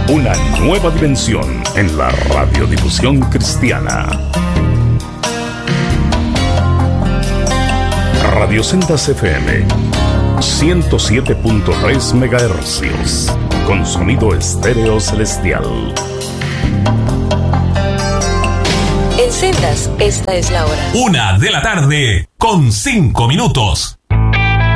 Una nueva dimensión en la radiodifusión cristiana. Radio Sendas FM 107.3 MHz con sonido estéreo celestial. En Sendas, esta es la hora. 1:00 p.m, con 5 minutos.